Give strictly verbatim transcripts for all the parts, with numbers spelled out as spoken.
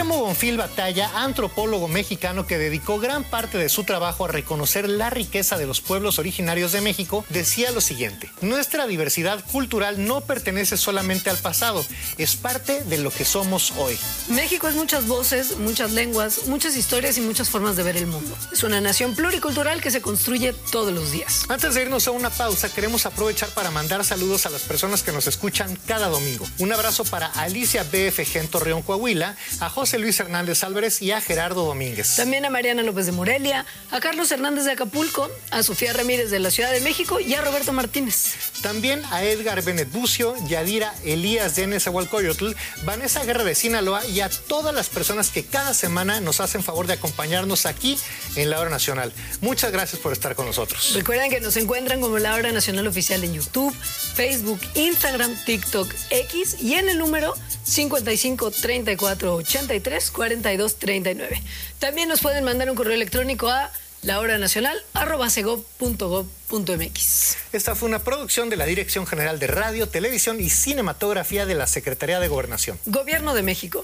Guillermo Bonfil Batalla, antropólogo mexicano que dedicó gran parte de su trabajo a reconocer la riqueza de los pueblos originarios de México, decía lo siguiente: nuestra diversidad cultural no pertenece solamente al pasado, es parte de lo que somos hoy. México es muchas voces, muchas lenguas, muchas historias y muchas formas de ver el mundo. Es una nación pluricultural que se construye todos los días. Antes de irnos a una pausa, queremos aprovechar para mandar saludos a las personas que nos escuchan cada domingo. Un abrazo para Alicia B F G en Torreón, Coahuila, a José Luis Hernández Álvarez y a Gerardo Domínguez. También a Mariana López de Morelia, a Carlos Hernández de Acapulco, a Sofía Ramírez de la Ciudad de México y a Roberto Martínez. También a Edgar Benet Bucio, Yadira Elías de Nezahualcóyotl, Vanessa Guerra de Sinaloa y a todas las personas que cada semana nos hacen favor de acompañarnos aquí en La Hora Nacional. Muchas gracias por estar con nosotros. Recuerden que nos encuentran como La Hora Nacional Oficial en YouTube, Facebook, Instagram, TikTok, X y en el número cincuenta y cinco, treinta y cuatro, ochenta y tres, cuarenta y dos, treinta y nueve. También nos pueden mandar un correo electrónico a lahoranacional arroba segov punto gov punto mx. Esta fue una producción de la Dirección General de Radio, Televisión y Cinematografía de la Secretaría de Gobernación. Gobierno de México.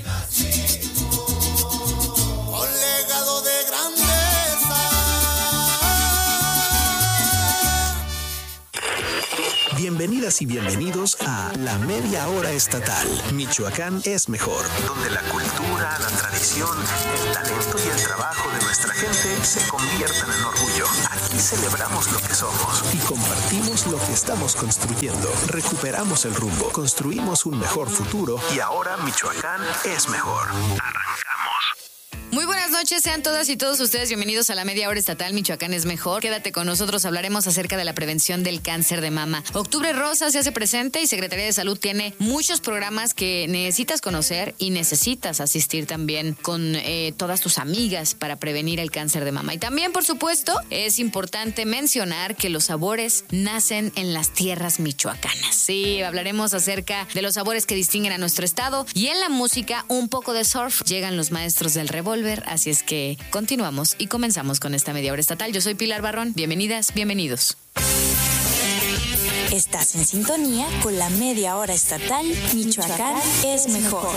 Con legado de grandeza. Bienvenidas y bienvenidos a La Media Hora Estatal. Michoacán es mejor. Donde la cultura, la tradición, el talento y el trabajo de nuestra gente se convierten en orgullo. Aquí celebramos lo que somos y compartimos lo que estamos construyendo. Recuperamos el rumbo, construimos un mejor futuro y ahora Michoacán es mejor. Arrancamos. Muy buenas noches, sean todas y todos ustedes bienvenidos a La Media Hora Estatal. Michoacán es mejor. Quédate con nosotros, hablaremos acerca de la prevención del cáncer de mama. Octubre Rosa se hace presente y Secretaría de Salud tiene muchos programas que necesitas conocer y necesitas asistir también con eh, todas tus amigas para prevenir el cáncer de mama. Y también, por supuesto, es importante mencionar que los sabores nacen en las tierras michoacanas. Sí, hablaremos acerca de los sabores que distinguen a nuestro estado y en la música un poco de surf. Llegan los maestros del revólver. Así es que continuamos y comenzamos con esta media hora estatal. Yo soy Pilar Barrón. Bienvenidas, bienvenidos. Estás en sintonía con La Media Hora Estatal. Michoacán es mejor.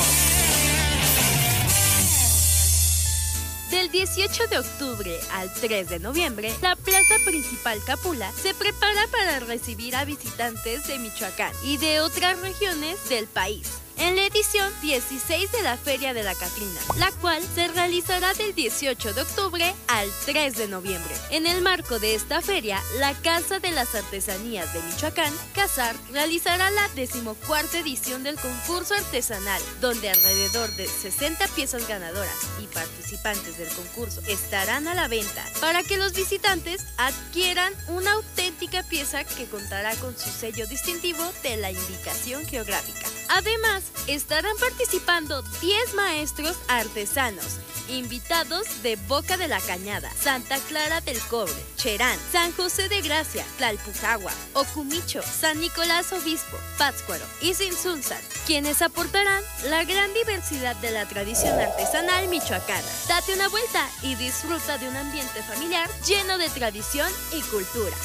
Del dieciocho de octubre al tres de noviembre, la plaza principal Capula se prepara para recibir a visitantes de Michoacán y de otras regiones del país, en la edición dieciséis de la Feria de la Catrina, la cual se realizará del dieciocho de octubre al tres de noviembre. En el marco de esta feria, la Casa de las Artesanías de Michoacán, CASAR, realizará la decimocuarta edición del concurso artesanal, donde alrededor de sesenta piezas ganadoras y participantes del concurso estarán a la venta para que los visitantes adquieran una auténtica pieza que contará con su sello distintivo de la indicación geográfica. Además, estarán participando diez maestros artesanos, invitados de Boca de la Cañada, Santa Clara del Cobre, Cherán, San José de Gracia, Tlalpujahua, Ocumicho, San Nicolás Obispo, Pátzcuaro y Tzintzuntzan, quienes aportarán la gran diversidad de la tradición artesanal michoacana. Date una vuelta y disfruta de un ambiente familiar lleno de tradición y cultura.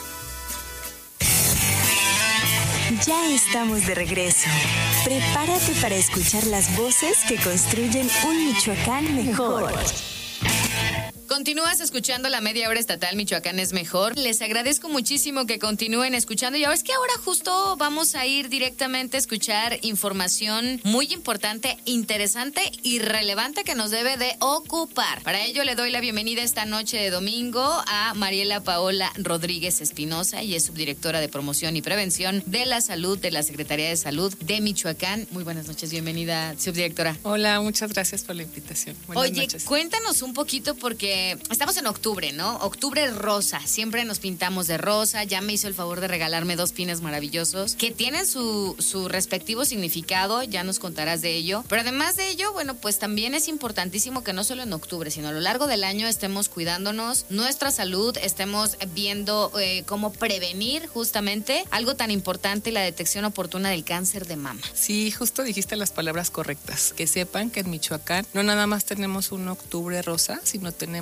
Ya estamos de regreso. Prepárate para escuchar las voces que construyen un Michoacán mejor. Continúas escuchando La Media Hora Estatal. Michoacán es mejor. Les agradezco muchísimo que continúen escuchando. Y ahora es que ahora justo vamos a ir directamente a escuchar información muy importante, interesante y relevante que nos debe de ocupar. Para ello le doy la bienvenida esta noche de domingo a Mariela Paola Rodríguez Espinosa, y es subdirectora de Promoción y Prevención de la Salud de la Secretaría de Salud de Michoacán. Muy buenas noches, bienvenida, subdirectora. Hola, muchas gracias por la invitación. Buenas Oye, noches. Cuéntanos un poquito porque estamos en octubre, ¿no? Octubre rosa, siempre nos pintamos de rosa. Ya me hizo el favor de regalarme dos pines maravillosos que tienen su, su respectivo significado, ya nos contarás de ello. Pero además de ello, bueno, pues también es importantísimo que no solo en octubre, sino a lo largo del año estemos cuidándonos nuestra salud, estemos viendo eh, cómo prevenir justamente algo tan importante, la detección oportuna del cáncer de mama. Sí, justo dijiste las palabras correctas. Que sepan que en Michoacán no nada más tenemos un octubre rosa, sino tenemos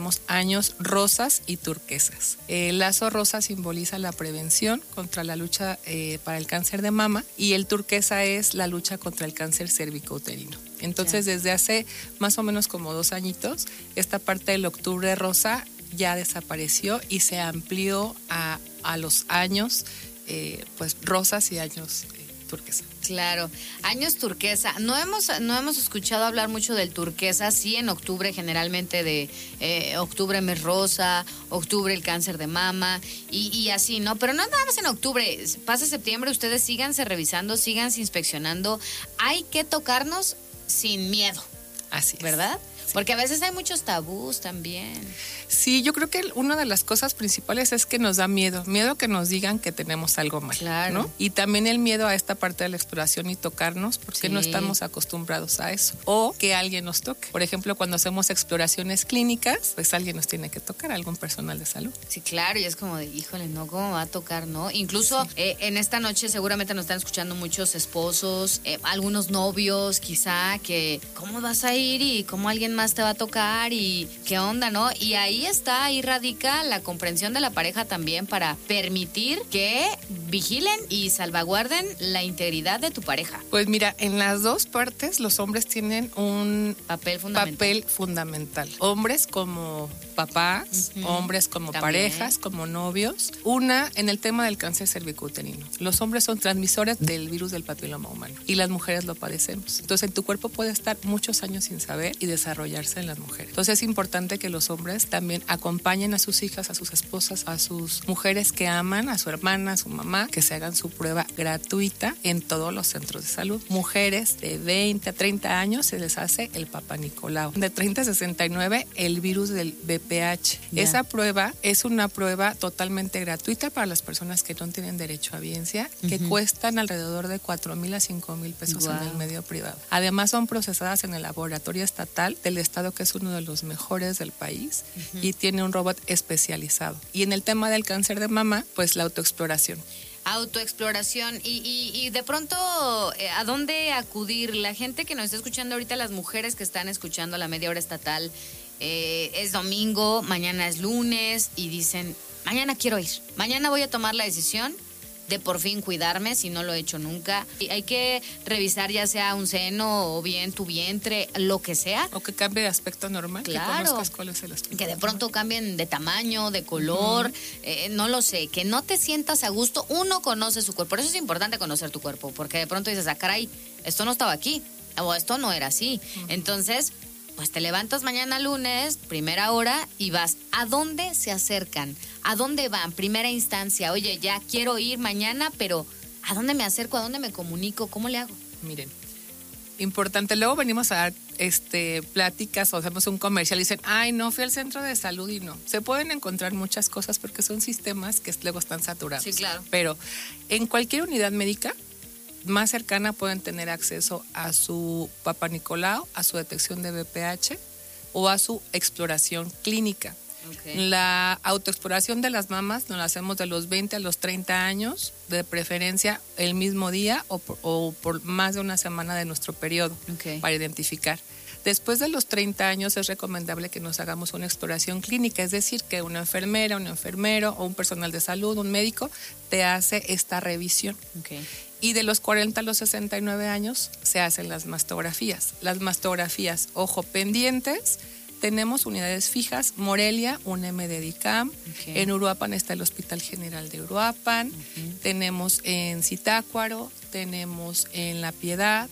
tenemos años rosas y turquesas. El lazo rosa simboliza la prevención contra la lucha eh, para el cáncer de mama y el turquesa es la lucha contra el cáncer cervicouterino. Entonces, ya. desde hace más o menos como dos añitos, esta parte del octubre rosa ya desapareció y se amplió a, a los años eh, pues rosas y años eh, turquesa. Claro, años turquesa. No hemos, no hemos escuchado hablar mucho del turquesa, sí en octubre generalmente de eh, octubre mes rosa, octubre el cáncer de mama y, y así, ¿no? Pero no nada más en octubre, pasa septiembre, ustedes síganse revisando, síganse inspeccionando. Hay que tocarnos sin miedo. Así es. ¿Verdad? Sí. Porque a veces hay muchos tabús también. Sí, yo creo que una de las cosas principales es que nos da miedo, miedo que nos digan que tenemos algo mal, claro. ¿no? Y también el miedo a esta parte de la exploración y tocarnos, porque sí. no estamos acostumbrados a eso. O que alguien nos toque. Por ejemplo, cuando hacemos exploraciones clínicas, pues alguien nos tiene que tocar, algún personal de salud. Sí, claro, y es como de, híjole, ¿no? ¿Cómo va a tocar, no? Incluso sí. eh, en esta noche seguramente nos están escuchando muchos esposos, eh, algunos novios quizá, que ¿cómo vas a ir y cómo alguien más te va a tocar y qué onda, ¿no? Y ahí está, ahí radica la comprensión de la pareja también para permitir que vigilen y salvaguarden la integridad de tu pareja. Pues mira, en las dos partes los hombres tienen un papel fundamental. Papel fundamental. Hombres como papás, uh-huh. hombres como también. Parejas, como novios. Una, en el tema del cáncer cervicouterino. Los hombres son transmisores del virus del papiloma humano y las mujeres lo padecemos. Entonces, en tu cuerpo puede estar muchos años sin saber y desarrollarse en las mujeres. Entonces, es importante que los hombres también acompañen a sus hijas, a sus esposas, a sus mujeres que aman, a su hermana, a su mamá, que se hagan su prueba gratuita en todos los centros de salud. Mujeres de veinte a treinta años se les hace el Papa Nicolau. De treinta a sesenta y nueve, el virus del B P H. Yeah. Esa prueba es una prueba totalmente gratuita para las personas que no tienen derecho a biencia, uh-huh. que cuestan alrededor de cuatro mil a cinco mil pesos wow. en el medio privado. Además, son procesadas en el laboratorio estatal del estado, que es uno de los mejores del país, uh-huh. y tiene un robot especializado. Y en el tema del cáncer de mama, pues la autoexploración. Autoexploración y, y, y de pronto, eh, ¿a dónde acudir? La gente que nos está escuchando ahorita, las mujeres que están escuchando la media hora estatal, eh, es domingo, mañana es lunes y dicen, mañana quiero ir, mañana voy a tomar la decisión de por fin cuidarme, si no lo he hecho nunca. Y hay que revisar ya sea un seno o bien tu vientre, lo que sea. O que cambie de aspecto normal, claro, que conozcas cuál es el aspecto que de normal. pronto cambien de tamaño, de color, uh-huh. eh, no lo sé, que no te sientas a gusto. Uno conoce su cuerpo, por eso es importante conocer tu cuerpo, porque de pronto dices, ah, caray, esto no estaba aquí, o esto no era así. Uh-huh. Entonces, pues te levantas mañana lunes, primera hora, y vas. ¿A dónde se acercan? ¿A dónde van? Primera instancia, oye, ya quiero ir mañana, pero ¿a dónde me acerco? ¿A dónde me comunico? ¿Cómo le hago? Miren, importante, luego venimos a dar este, pláticas o hacemos un comercial y dicen, ay, no, fui al centro de salud y no. Se pueden encontrar muchas cosas porque son sistemas que luego están saturados. Sí, claro. Pero en cualquier unidad médica más cercana pueden tener acceso a su Papa Nicolau, a su detección de B P H o a su exploración clínica. Okay. La autoexploración de las mamas nos la hacemos de los veinte a los treinta años, de preferencia el mismo día o por, o por más de una semana de nuestro periodo, okay. para identificar. Después de los treinta años es recomendable que nos hagamos una exploración clínica, es decir, que una enfermera, un enfermero o un personal de salud, un médico, te hace esta revisión. Okay. Y de los cuarenta a los sesenta y nueve años se hacen las mastografías. Las mastografías, ojo, pendientes. Tenemos unidades fijas, Morelia, U N M de DICAM, okay. En Uruapan está el Hospital General de Uruapan, uh-huh. tenemos en Zitácuaro, tenemos en La Piedad,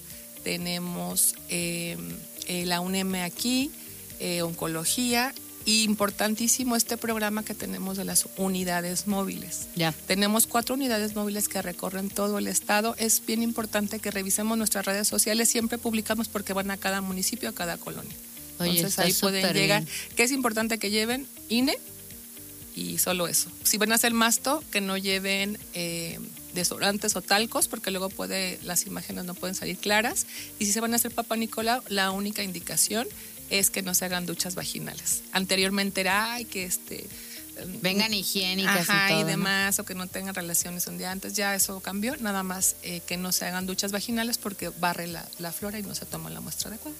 tenemos eh, eh, la U N M aquí, eh, Oncología, y importantísimo este programa que tenemos de las unidades móviles. Ya. Tenemos cuatro unidades móviles que recorren todo el estado. Es bien importante que revisemos nuestras redes sociales, siempre publicamos porque van a cada municipio, a cada colonia. Oye, entonces ahí pueden llegar. Bien. Que es importante que lleven I N E y solo eso. Si van a hacer masto, que no lleven eh, desodorantes o talcos, porque luego puede las imágenes no pueden salir claras. Y si se van a hacer Papa Nicolau, la única indicación es que no se hagan duchas vaginales. Anteriormente era, ay, que este vengan higiénicas ajá, y todo, y ¿no? demás, o que no tengan relaciones un día antes, ya eso cambió, nada más eh, que no se hagan duchas vaginales porque barre la, la flora y no se toma la muestra adecuada.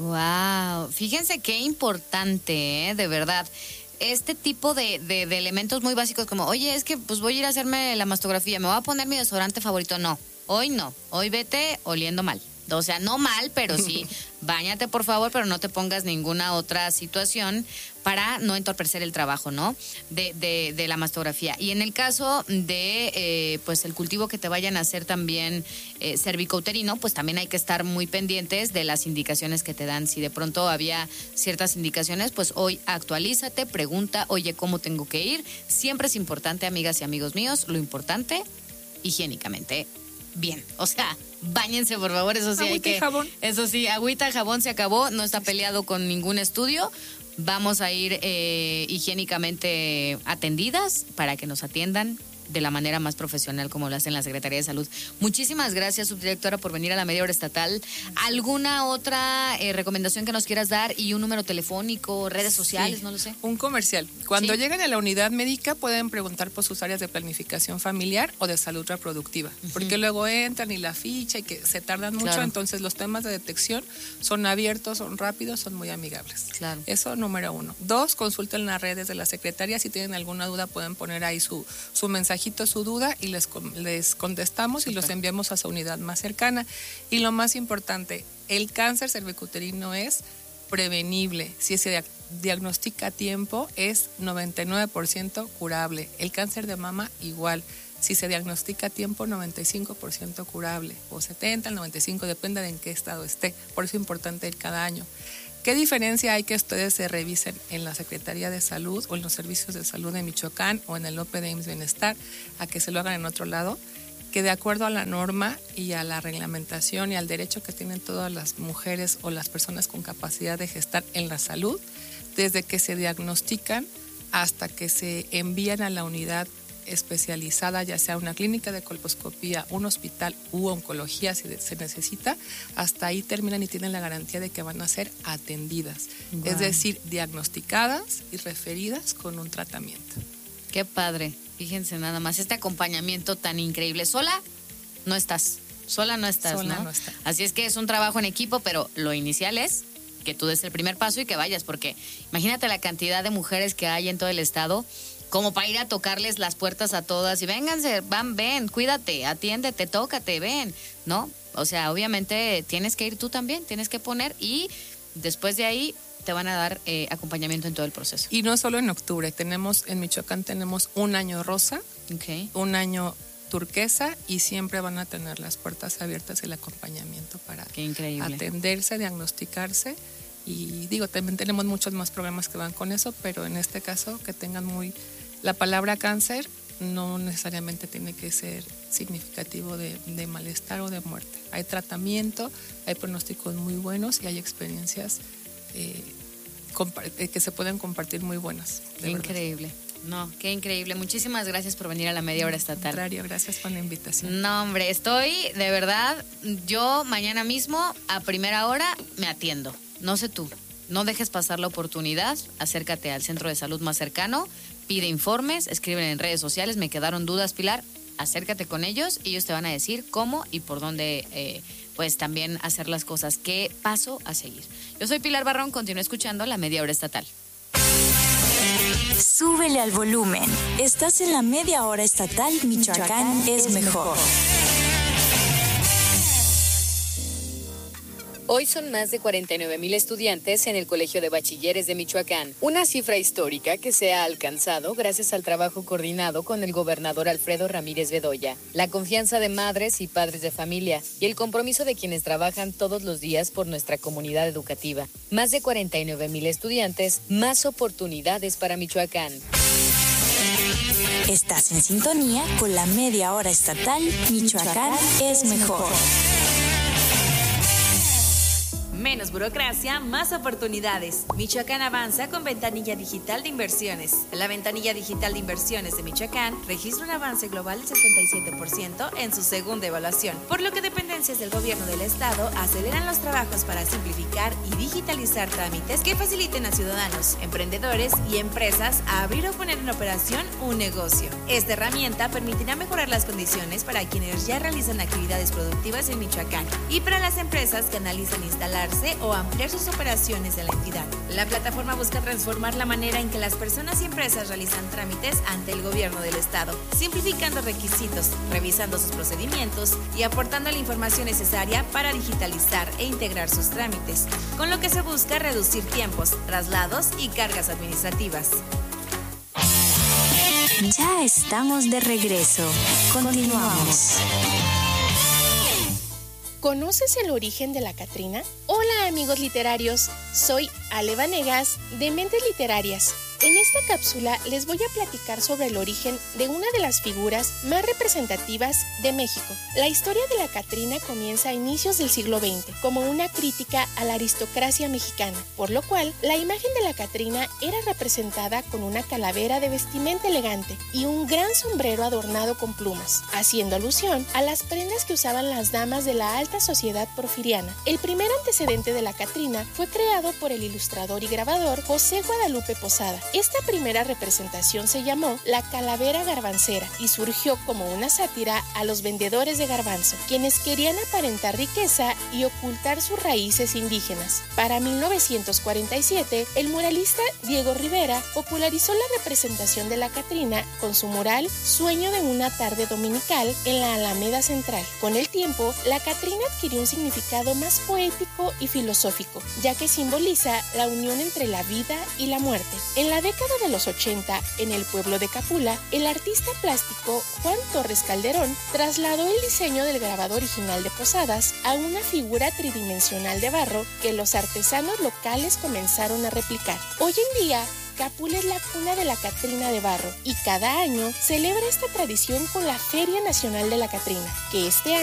Guau, fíjense qué importante, ¿eh? De verdad. Este tipo de, de, de elementos muy básicos como, oye, es que pues voy a ir a hacerme la mastografía, me voy a poner mi desodorante favorito. No, hoy no, hoy vete oliendo mal. O sea, no mal, pero sí, báñate por favor, pero no te pongas ninguna otra situación para no entorpecer el trabajo, ¿no? De, de, de la mastografía. Y en el caso de, eh, pues, el cultivo que te vayan a hacer también eh, cervicouterino, pues también hay que estar muy pendientes de las indicaciones que te dan. Si de pronto había ciertas indicaciones, pues hoy actualízate, pregunta, oye, ¿cómo tengo que ir? Siempre es importante, amigas y amigos míos, lo importante, higiénicamente bien. O sea, báñense, por favor, eso sí. Agüita hay que, y jabón. Eso sí, agüita, jabón, se acabó, no está peleado con ningún estudio. Vamos a ir eh, higiénicamente atendidas para que nos atiendan de la manera más profesional como lo hacen la Secretaría de Salud. Muchísimas gracias, subdirectora, por venir a la media hora estatal. ¿Alguna otra eh, recomendación que nos quieras dar y un número telefónico, redes sociales, Sí, no lo sé? un comercial. Cuando Sí. lleguen a la unidad médica pueden preguntar por sus áreas de planificación familiar o de salud reproductiva, uh-huh. porque luego entran y la ficha y que se tardan mucho, Claro. entonces los temas de detección son abiertos, son rápidos, son muy amigables. Claro. Eso número uno. Dos, consulten las redes de la Secretaría, si tienen alguna duda pueden poner ahí su, su mensaje, su duda y les, les contestamos Super. Y los enviamos a su unidad más cercana. Y lo más importante, el cáncer cervicuterino es prevenible. Si se diagnostica a tiempo, es noventa y nueve por ciento curable. El cáncer de mama, igual. Si se diagnostica a tiempo, noventa y cinco por ciento curable. O setenta, noventa y cinco, depende de en qué estado esté. Por eso es importante ir cada año. ¿Qué diferencia hay que ustedes se revisen en la Secretaría de Salud o en los servicios de salud de Michoacán o en el O P de I M S S Bienestar a que se lo hagan en otro lado? Que de acuerdo a la norma y a la reglamentación y al derecho que tienen todas las mujeres o las personas con capacidad de gestar en la salud, desde que se diagnostican hasta que se envían a la unidad especializada, ya sea una clínica de colposcopía, un hospital u oncología si se necesita, hasta ahí terminan y tienen la garantía de que van a ser atendidas, wow. Es decir, diagnosticadas y referidas con un tratamiento. Qué padre, fíjense nada más, este acompañamiento tan increíble. Sola no estás, sola no estás, Sola ¿no? no está. Así es que es un trabajo en equipo, pero lo inicial es que tú des el primer paso y que vayas, porque imagínate la cantidad de mujeres que hay en todo el estado, como para ir a tocarles las puertas a todas y vénganse, van, ven, cuídate, atiéndete, tócate, ven, ¿no? O sea, obviamente tienes que ir tú también, tienes que poner y después de ahí te van a dar eh, acompañamiento en todo el proceso. Y no solo en octubre, tenemos en Michoacán tenemos un año rosa, okay. un año turquesa y siempre van a tener las puertas abiertas y el acompañamiento para Qué increíble. atenderse, diagnosticarse. Y digo, también tenemos muchos más programas que van con eso, pero en este caso que tengan muy... La palabra cáncer no necesariamente tiene que ser significativo de, de malestar o de muerte. Hay tratamiento, hay pronósticos muy buenos y hay experiencias eh, que se pueden compartir muy buenas. Qué increíble. No, qué increíble. Muchísimas gracias por venir a la media hora estatal. Contrario, gracias por la invitación. No, hombre, estoy de verdad, yo mañana mismo a primera hora me atiendo. No sé tú, no dejes pasar la oportunidad, acércate al centro de salud más cercano, pide informes, escriben en redes sociales, me quedaron dudas, Pilar, acércate con ellos y ellos te van a decir cómo y por dónde eh, pues también hacer las cosas, qué paso a seguir. Yo soy Pilar Barrón, continúa escuchando la media hora estatal. Súbele al volumen. Estás en la media hora estatal Michoacán, Michoacán es mejor. Hoy son más de cuarenta y nueve mil estudiantes en el Colegio de Bachilleres de Michoacán, una cifra histórica que se ha alcanzado gracias al trabajo coordinado con el gobernador Alfredo Ramírez Bedoya, la confianza de madres y padres de familia y el compromiso de quienes trabajan todos los días por nuestra comunidad educativa. Más de cuarenta y nueve mil estudiantes, más oportunidades para Michoacán. Estás en sintonía con la media hora estatal Michoacán es mejor. Menos burocracia, más oportunidades. Michoacán avanza con ventanilla digital de inversiones. La ventanilla digital de inversiones de Michoacán registra un avance global del setenta y siete por ciento en su segunda evaluación, por lo que dependencias del gobierno del estado aceleran los trabajos para simplificar y digitalizar trámites que faciliten a ciudadanos, emprendedores y empresas a abrir o poner en operación un negocio. Esta herramienta permitirá mejorar las condiciones para quienes ya realizan actividades productivas en Michoacán y para las empresas que analizan instalarse o ampliar sus operaciones en la entidad. La plataforma busca transformar la manera en que las personas y empresas realizan trámites ante el gobierno del estado, simplificando requisitos, revisando sus procedimientos y aportando la información necesaria para digitalizar e integrar sus trámites, con lo que se busca reducir tiempos, traslados y cargas administrativas. Ya estamos de regreso. Continuamos. ¿Conoces el origen de la Catrina? Hola amigos literarios, soy Ale Vanegas de Mentes Literarias. En esta cápsula les voy a platicar sobre el origen de una de las figuras más representativas de México. La historia de la Catrina comienza a inicios del siglo veinte como una crítica a la aristocracia mexicana, por lo cual la imagen de la Catrina era representada con una calavera de vestimenta elegante y un gran sombrero adornado con plumas, haciendo alusión a las prendas que usaban las damas de la alta sociedad porfiriana. El primer antecedente de la Catrina fue creado por el ilustrador y grabador José Guadalupe Posada. Esta primera representación se llamó La Calavera Garbancera y surgió como una sátira a los vendedores de garbanzo, quienes querían aparentar riqueza y ocultar sus raíces indígenas. Para mil novecientos cuarenta y siete, el muralista Diego Rivera popularizó la representación de la Catrina con su mural Sueño de una tarde dominical en la Alameda Central. Con el tiempo, la Catrina adquirió un significado más poético y filosófico, ya que simboliza la unión entre la vida y la muerte. En la década de los ochenta, en el pueblo de Capula, el artista plástico Juan Torres Calderón trasladó el diseño del grabado original de Posadas a una figura tridimensional de barro que los artesanos locales comenzaron a replicar. Hoy en día, Capula es la cuna de la Catrina de barro y cada año celebra esta tradición con la Feria Nacional de la Catrina, que este